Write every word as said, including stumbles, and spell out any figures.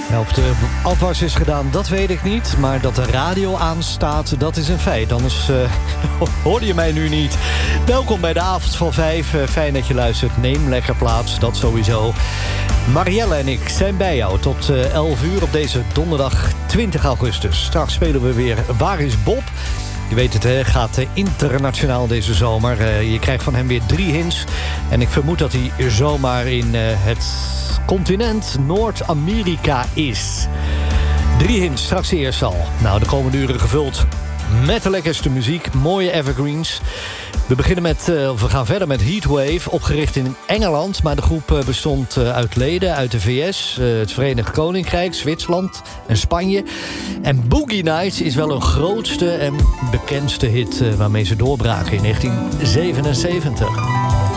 Nou, of de afwas is gedaan, dat weet ik niet. Maar dat de radio aanstaat, dat is een feit. Anders uh, hoorde je mij nu niet. Welkom bij de avond van vijf. Uh, fijn dat je luistert. Neem lekker plaats, dat sowieso. Marielle en ik zijn bij jou tot uh, elf uur op deze donderdag twintig augustus. Straks spelen we weer Waar is Bob? Je weet het, hè, gaat internationaal deze zomer. Uh, je krijgt van hem weer drie hints. En ik vermoed dat hij zomaar in uh, het continent Noord-Amerika is. Drie hints, straks eerst al. Nou, de komende uren gevuld met de lekkerste muziek. Mooie evergreens. We beginnen met, uh, we gaan verder met Heatwave, opgericht in Engeland. Maar de groep uh, bestond uh, uit leden uit de V S, uh, het Verenigd Koninkrijk, Zwitserland en Spanje. En Boogie Nights is wel hun grootste en bekendste hit uh, waarmee ze doorbraken in negentien zevenenzeventig.